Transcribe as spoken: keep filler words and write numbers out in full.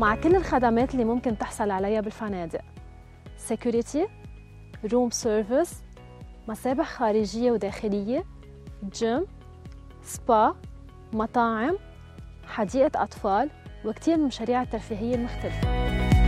مع كل الخدمات اللي ممكن تحصل عليها بالفنادق: سيكوريتي، روم سيرفيس، مسابح خارجية وداخلية، جيم، سبا، مطاعم، حديقة أطفال، وكتير من المشاريع الترفيهية المختلفة.